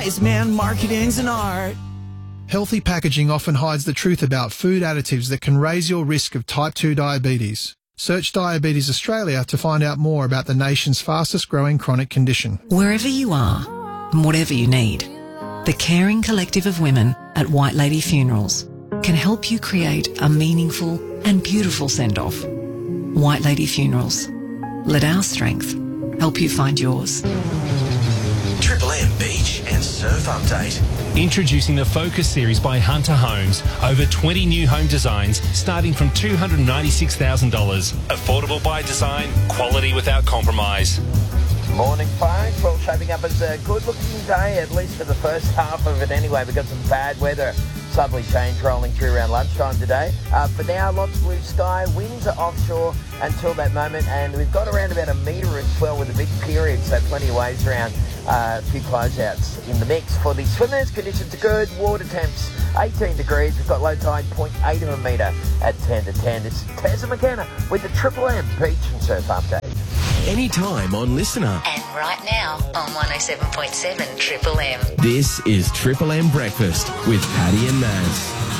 wise man, marketing's an art. Healthy packaging often hides the truth about food additives that can raise your risk of type 2 diabetes. Search Diabetes Australia to find out more about the nation's fastest growing chronic condition. Wherever you are, and whatever you need, the caring collective of women at White Lady Funerals can help you create a meaningful and beautiful send-off. White Lady Funerals. Let our strength help you find yours. Triple M Beach and Surf Update. Introducing the Focus series by Hunter Homes. Over 20 new home designs starting from $296,000. Affordable by design, quality without compromise. Morning, folks. Well, shaping up as a good-looking day, at least for the first half of it anyway. We've got some bad weather. Southerly change rolling through around lunchtime today. For now, lots of blue sky. Winds are offshore until that moment, and we've got around about a metre as well with a big period, so plenty of waves around. A few closeouts in the mix. For the swimmers, conditions are good. Water temps 18 degrees. We've got low tide 0.8 of a metre at 10 to 10. It's Tessa McKenna with the Triple M Beach and Surf Update. Anytime on Listener. And right now on 107.7 Triple M. This is Triple M Breakfast with Paddy and Maz.